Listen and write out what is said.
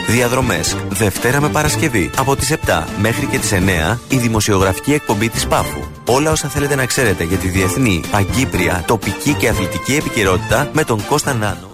Διαδρομές Δευτέρα με Παρασκευή από τις 7 μέχρι και τις 9 η δημοσιογραφική εκπομπή της Πάφου. Όλα όσα θέλετε να ξέρετε για τη διεθνή, παγκύπρια, τοπική και αθλητική επικαιρότητα με τον Κώστα Νάνο.